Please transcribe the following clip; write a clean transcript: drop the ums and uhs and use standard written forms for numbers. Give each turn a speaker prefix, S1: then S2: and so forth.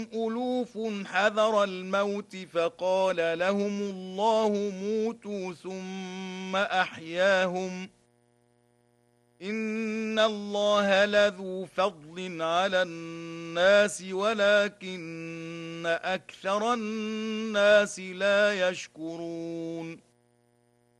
S1: ألوف حذر الموت فقال لهم الله موتوا ثم أحياهم إن الله لذو فضل على الناس ولكن أكثر الناس لا يشكرون